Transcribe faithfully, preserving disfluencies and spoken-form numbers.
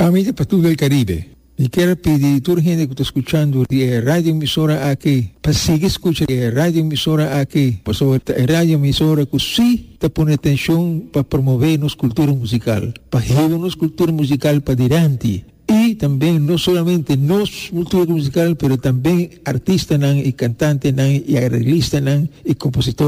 Amiga Patrulha del Caribe, e quero pedir a toda a gente que está escutando a rádio emissora aqui, para seguir escutando a rádio emissora aqui, para saber a rádio emissora que sim está pondo atenção para promover nossa cultura musical, para levar nossa cultura musical para adiante. E também, não somente nossa cultura musical, mas também artistas e cantantes e arreglistas e compositores.